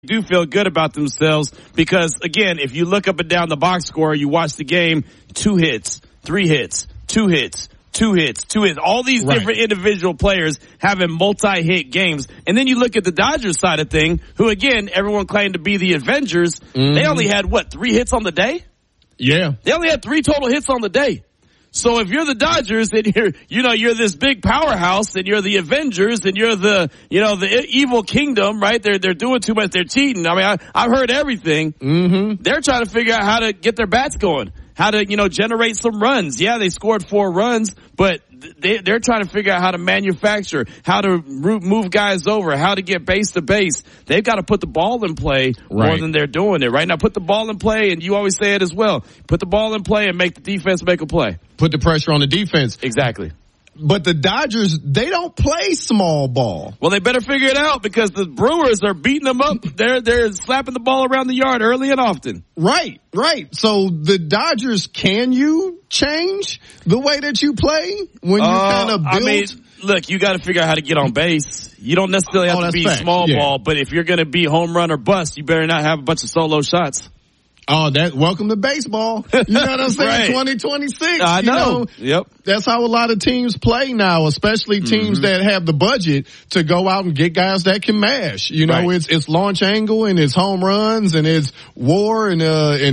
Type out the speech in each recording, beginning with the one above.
do feel good about themselves because, again, if you look up and down the box score, you watch the game, 2 hits, 3 hits, 2 hits, 2 hits, 2 hits. All these different individual players having multi-hit games. And then you look at the Dodgers side of thing, who, again, everyone claimed to be the Avengers. Mm-hmm. They only had, 3 hits on the day? Yeah. They only had 3 total hits on the day. So if you're the Dodgers and you're this big powerhouse and you're the Avengers and you're the evil kingdom, right? They're doing too much. They're cheating. I mean, I've heard everything. Mm-hmm. They're trying to figure out how to get their bats going, how to, generate some runs. Yeah, they scored 4 runs, but they're trying to figure out how to manufacture, how to move guys over, how to get base to base. They've got to put the ball in play more than they're doing it right now. Put the ball in play, and you always say it as well. Put the ball in play and make the defense make a play. Put the pressure on the defense. Exactly. But the Dodgers, they don't play small ball. Well, they better figure it out because the Brewers are beating them up. They're slapping the ball around the yard early and often. Right. So the Dodgers, can you change the way that you play when you kind of build? I mean, look, you got to figure out how to get on base. You don't necessarily have to be small ball, but if you're going to be home run or bust, you better not have a bunch of solo shots. Oh, welcome to baseball. You know what I'm saying? 2026. I know. Yep. That's how a lot of teams play now, especially teams that have the budget to go out and get guys that can mash. It's launch angle and it's home runs and it's WAR and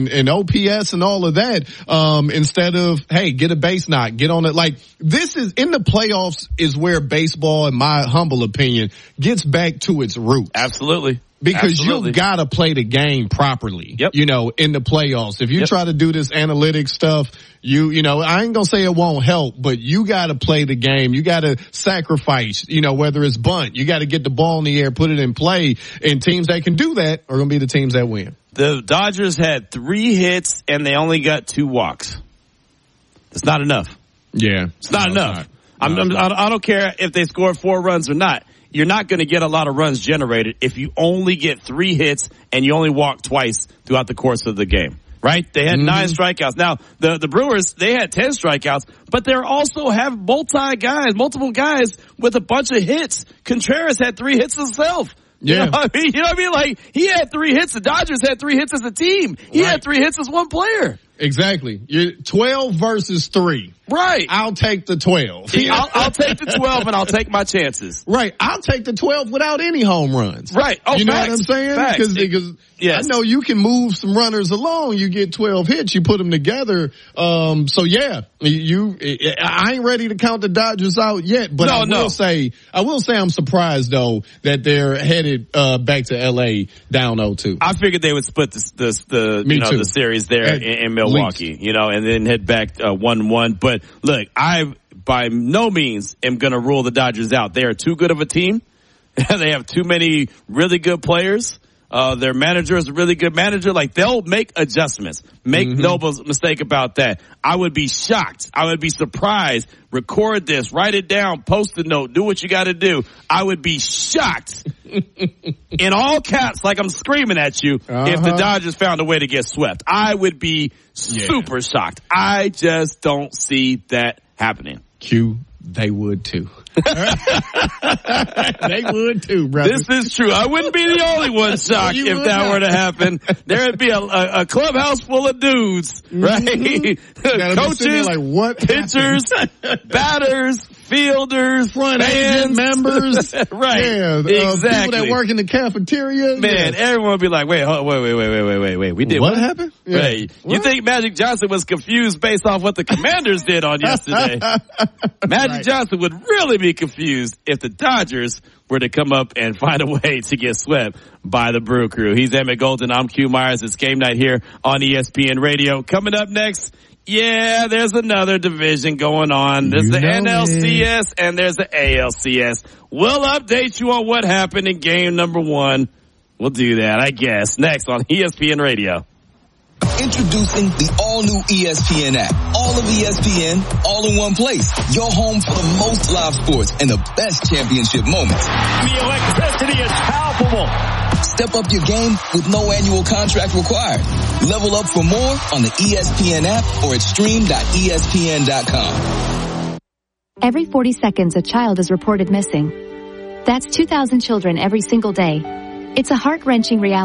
OPS and all of that. Instead of, hey, get a base knock, get on it. Like, this is in the playoffs is where baseball, in my humble opinion, gets back to its roots. Absolutely. Because you gotta play the game properly, in the playoffs. If you try to do this analytic stuff, I ain't gonna say it won't help, but you gotta play the game. You gotta sacrifice, whether it's bunt. You gotta get the ball in the air, put it in play, and teams that can do that are gonna be the teams that win. The Dodgers had 3 hits and they only got 2 walks. That's not enough. Yeah. It's not enough. I don't care if they scored 4 runs or not. You're not going to get a lot of runs generated if you only get 3 hits and you only walk twice throughout the course of the game, right? They had 9 strikeouts. Now, the Brewers, they had 10 strikeouts, but they also have multiple guys with a bunch of hits. Contreras had 3 hits himself. Yeah. You know what I mean? Like, he had 3 hits. The Dodgers had 3 hits as a team. He had 3 hits as one player. Exactly. You're 12 versus 3. Right. I'll take the 12. I'll take the 12 and I'll take my chances. Right. I'll take the 12 without any home runs. Right. Oh, you know what I'm saying? Because I know you can move some runners along. You get 12 hits. You put them together. So yeah, I ain't ready to count the Dodgers out yet, but I will say I'm surprised though that they're headed back to LA down 0-2. I figured they would split the series there in Milwaukee, and then head back 1-1. But look, I by no means am going to rule the Dodgers out. They are too good of a team. They have too many really good players. Their manager is a really good manager. Like, they'll make adjustments. Make no mistake about that. I would be shocked. I would be surprised. Record this. Write it down. Post a note. Do what you got to do. I would be shocked in all caps, like I'm screaming at you, if the Dodgers found a way to get swept. I would be super shocked. I just don't see that happening. They would too. They would too, brother. This is true. I wouldn't be the only one shocked if that were to happen. There'd be a clubhouse full of dudes, right? Coaches, like, what pitchers, batters, fielders, front agent members, right? Yeah, exactly. People that work in the cafeteria. Man, everyone would be like, wait. We did what happened? Yeah. Right. You think Magic Johnson was confused based off what the Commanders did on yesterday? Magic Johnson would really be confused if the Dodgers were to come up and find a way to get swept by the Brew Crew. He's Emmett Golden. I'm Q Myers. It's game night here on ESPN Radio. Coming up next, there's another division going on. There's the NLCS and there's the ALCS. We'll update you on what happened in game number 1. We'll do that, I guess, next on ESPN Radio. Introducing the all-new ESPN app. All of ESPN, all in one place. Your home for the most live sports and the best championship moments. The electricity is palpable. Step up your game with no annual contract required. Level up for more on the ESPN app or at stream.espn.com. Every 40 seconds, a child is reported missing. That's 2,000 children every single day. It's a heart-wrenching reality.